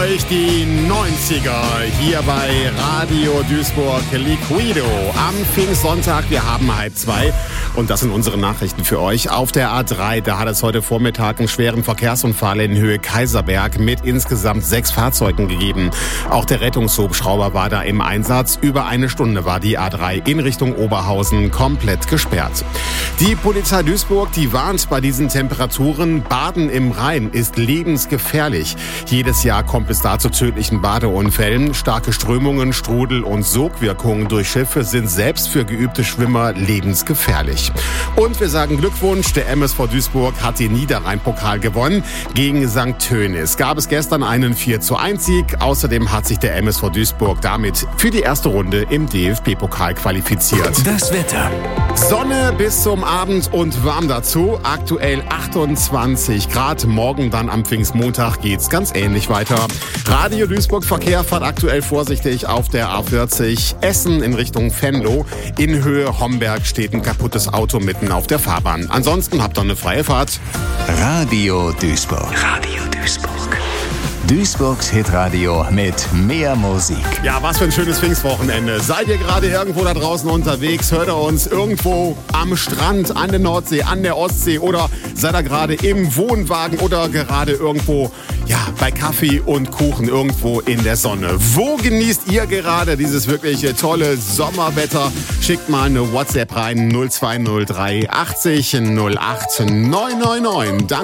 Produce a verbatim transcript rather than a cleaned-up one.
euch die neunziger hier bei Radio Duisburg Liquido am Pfingstsonntag. Wir haben halb zwei und das sind unsere Nachrichten für euch. Auf der A drei, da hat es heute Vormittag einen schweren Verkehrsunfall in Höhe Kaiserberg mit insgesamt sechs Fahrzeugen gegeben. Auch der Rettungshubschrauber war da im Einsatz. Über eine Stunde war die A drei in Richtung Oberhausen komplett gesperrt. Die Polizei Duisburg, die warnt bei diesen Temperaturen, Baden im Rhein ist lebensgefährlich. Jedes Jahr kommt es da zu tödlichen Badeunfällen. Starke Strömungen, Strudel und Sogwirkungen durch Schiffe sind selbst für geübte Schwimmer lebensgefährlich. Und wir sagen Glückwunsch, der M S V Duisburg hat den Niederrhein-Pokal gewonnen. Gegen Sankt Tönis gab es gestern einen vier zu eins Sieg. Außerdem hat sich der M S V Duisburg damit für die erste Runde im D F B-Pokal qualifiziert. Das Wetter. Sonne bis zum Abend und warm dazu. Aktuell achtundzwanzig Grad. Morgen dann am Pfingstmontag geht's ganz ähnlich weiter. Radio Duisburg Verkehr fahrt aktuell vorsichtig auf der A vierzig. Essen in Richtung Venlo. In Höhe Homberg steht ein kaputtes Auto mitten auf der Fahrbahn. Ansonsten habt ihr eine freie Fahrt. Radio Duisburg. Radio Duisburg. Duisburgs Hitradio mit mehr Musik. Ja, was für ein schönes Pfingstwochenende. Seid ihr gerade irgendwo da draußen unterwegs? Hört ihr uns irgendwo am Strand, an der Nordsee, an der Ostsee oder seid ihr gerade im Wohnwagen oder gerade irgendwo, ja, bei Kaffee und Kuchen irgendwo in der Sonne? Wo genießt ihr gerade dieses wirklich tolle Sommerwetter? Schickt mal eine WhatsApp rein null zwei null drei achtzig null acht neun neun neun. Danke.